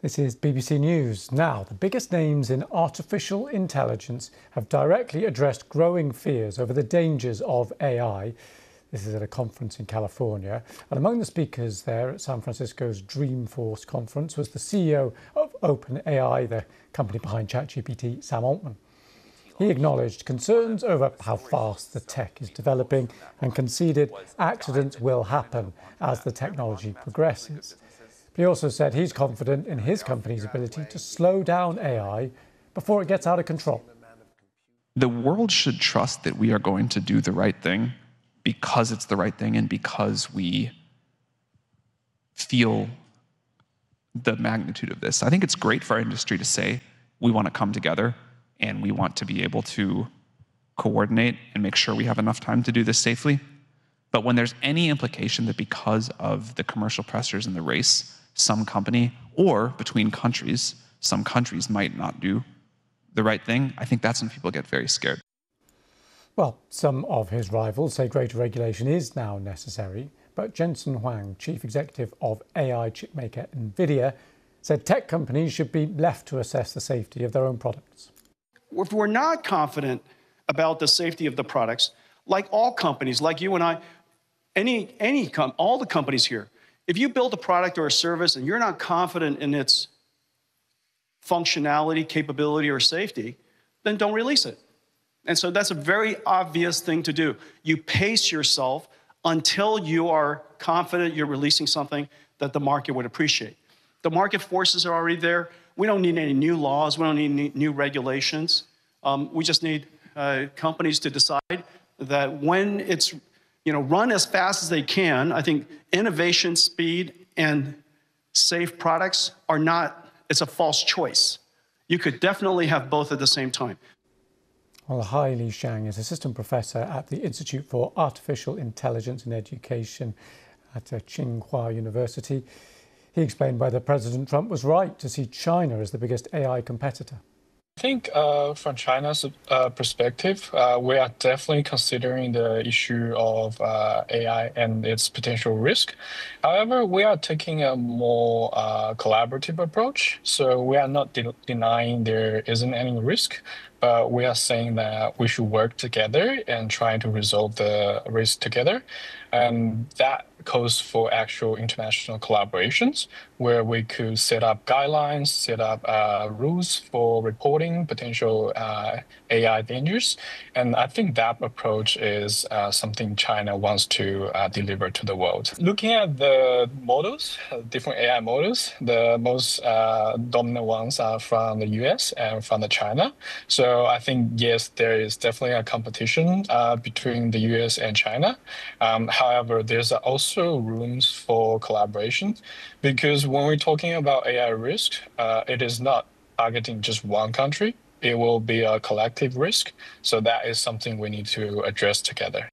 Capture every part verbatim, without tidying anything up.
This is B B C News. Now, the biggest names in artificial intelligence have directly addressed growing fears over the dangers of A I. This is at a conference in California. And among the speakers there at San Francisco's Dreamforce conference was the C E O of OpenAI, the company behind ChatGPT, Sam Altman. He acknowledged concerns over how fast the tech is developing and conceded accidents will happen as the technology progresses. But he also said he's confident in his company's ability to slow down A I before it gets out of control. The world should trust that we are going to do the right thing because it's the right thing and because we feel the magnitude of this. I think it's great for our industry to say we want to come together and we want to be able to coordinate and make sure we have enough time to do this safely. But when there's any implication that because of the commercial pressures in the race, some company or between countries, some countries might not do the right thing, I think that's when people get very scared. Well, some of his rivals say greater regulation is now necessary, but Jensen Huang, chief executive of A I chipmaker NVIDIA, said tech companies should be left to assess the safety of their own products. If we're not confident about the safety of the products, like all companies, like you and I, any, any com all the companies here, if you build a product or a service and you're not confident in its functionality, capability, or safety, then don't release it. And so that's a very obvious thing to do. You pace yourself until you are confident you're releasing something that the market would appreciate. The market forces are already there. We don't need any new laws. We don't need any new regulations. Um, we just need uh, companies to decide that when it's, you know, run as fast as they can. I think innovation, speed, and safe products are not, it's a false choice. You could definitely have both at the same time. Well, Haili Xiang is assistant professor at the Institute for Artificial Intelligence and Education at Tsinghua University. He explained whether President Trump was right to see China as the biggest A I competitor. I think uh, from China's uh, perspective, uh, we are definitely considering the issue of uh, A I and its potential risk. However, we are taking a more uh, collaborative approach. So we are not de denying there isn't any risk, but we are saying that we should work together and try to resolve the risk together. And that goes for actual international collaborations where we could set up guidelines, set up uh, rules for reporting potential uh, A I dangers. And I think that approach is uh, something China wants to uh, deliver to the world. Looking at the models, different A I models, the most uh, dominant ones are from the U S and from the China. So I think, yes, there is definitely a competition uh, between the U S and China. Um, however, there's also rooms for collaboration because when we're talking about A I risk, uh, it is not targeting just one country. It will be a collective risk. So that is something we need to address together.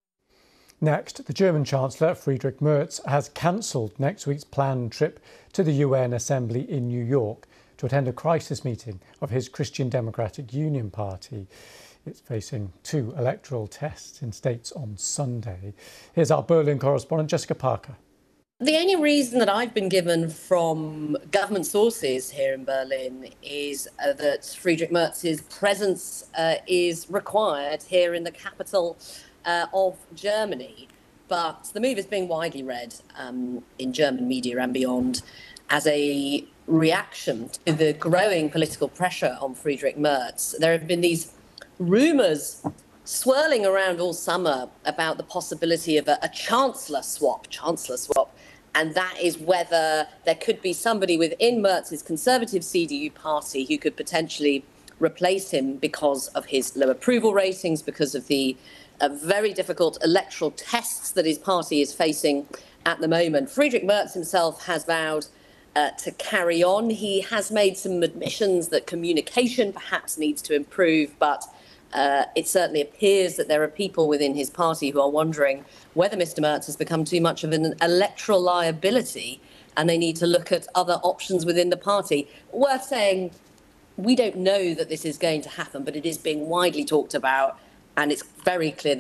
Next, the German Chancellor, Friedrich Merz, has cancelled next week's planned trip to the U N Assembly in New York to attend a crisis meeting of his Christian Democratic Union Party. It's facing two electoral tests in states on Sunday. Here's our Berlin correspondent, Jessica Parker. The only reason that I've been given from government sources here in Berlin is uh, that Friedrich Merz's presence uh, is required here in the capital uh, of Germany. But the move is being widely read um, in German media and beyond as a reaction to the growing political pressure on Friedrich Merz. There have been these rumours swirling around all summer about the possibility of a, a chancellor swap, chancellor swap, and that is whether there could be somebody within Merz's conservative C D U party who could potentially replace him because of his low approval ratings, because of the uh, very difficult electoral tests that his party is facing at the moment. Friedrich Merz himself has vowed uh, to carry on. He has made some admissions that communication perhaps needs to improve, but Uh, it certainly appears that there are people within his party who are wondering whether Mister Merz has become too much of an electoral liability and they need to look at other options within the party. Worth saying, we don't know that this is going to happen, but it is being widely talked about, and it's very clear that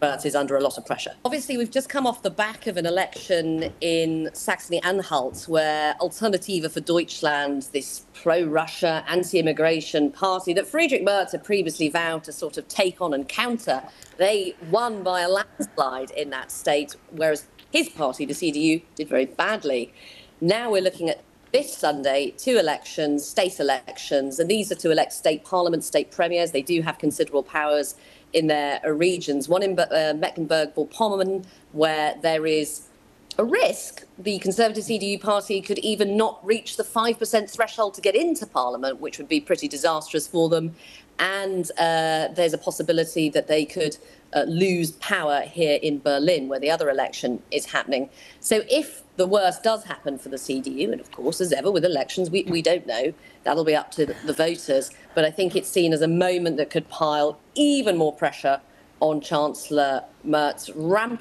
Merz is under a lot of pressure. Obviously, we've just come off the back of an election in Saxony-Anhalt, where Alternative for Deutschland, this pro-Russia, anti-immigration party that Friedrich Merz had previously vowed to sort of take on and counter, they won by a landslide in that state, whereas his party, the C D U, did very badly. Now we're looking at this Sunday, two elections, state elections, and these are to elect state parliaments, state premiers. They do have considerable powers in their uh, regions. One in uh, Mecklenburg-Vorpommern, where there is a risk the Conservative C D U party could even not reach the five percent threshold to get into parliament, which would be pretty disastrous for them. And uh, there's a possibility that they could uh, lose power here in Berlin, where the other election is happening. So if the worst does happen for the C D U, and of course, as ever with elections, we, we don't know, that'll be up to the, the voters. But I think it's seen as a moment that could pile even more pressure on Chancellor Merz, ramp